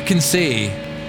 can say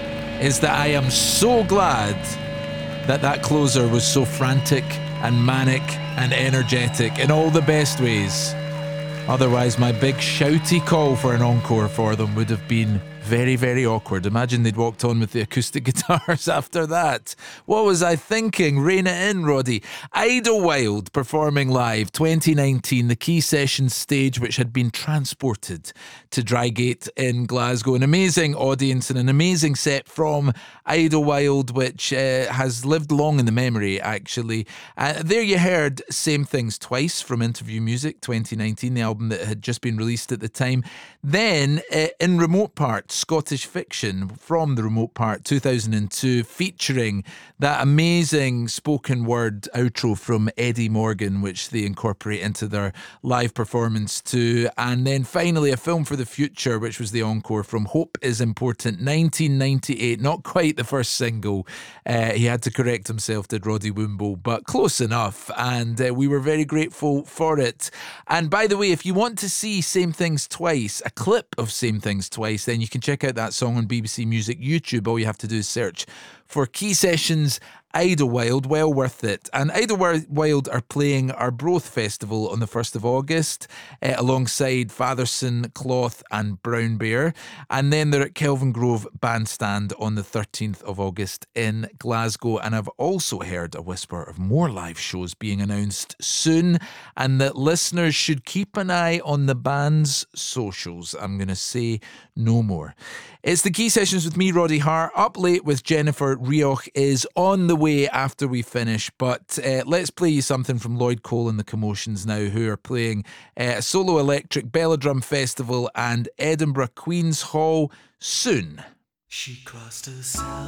is that I am so glad that that closer was so frantic and manic and energetic in all the best ways. Otherwise, my big shouty call for an encore for them would have been very, very awkward. Imagine they'd walked on with the acoustic guitars after that. What was I thinking? Rein it in, Roddy. Idlewild performing live 2019, the Key Sessions stage, which had been transported to Drygate in Glasgow. An amazing audience and an amazing set from Idlewild, which has lived long in the memory, actually. There you heard Same Things Twice from Interview Music 2019, the album that had just been released at the time. Then, in Remote Part, Scottish Fiction from the Remote Part 2002, featuring that amazing spoken word outro from Eddie Morgan, which they incorporate into their live performance too. And then finally A Film for the Future, which was the encore from Hope is Important 1998. Not quite the first single. He had to correct himself, did Roddy Woomble, but close enough, and we were very grateful for it. And by the way, if you want to see Same Things Twice, a clip of Same Things Twice, then you can check out that song on BBC Music YouTube. All you have to do is search for Key Sessions Idlewild. Well worth it. And Idlewild are playing Arbroath Festival on the 1st of August alongside Fatherson, Cloth and Brown Bear. And then they're at Kelvin Grove Bandstand on the 13th of August in Glasgow. And I've also heard a whisper of more live shows being announced soon, and that listeners should keep an eye on the band's socials. I'm going to say no more. It's the Key Sessions with me, Roddy Hart. Up Late with Jennifer Rioch is on the way after we finish, but let's play you something from Lloyd Cole and the Commotions now, who are playing Solo Electric, Belladrum Festival and Edinburgh Queen's Hall soon. She crossed herself